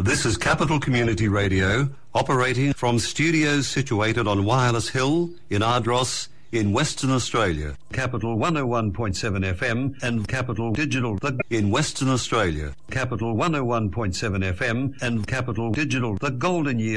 This is Capital Community Radio, operating from studios situated on Wireless Hill in Ardross in Western Australia. Capital 101.7 FM and Capital Digital in Western Australia. Capital 101.7 FM and Capital Digital, the golden year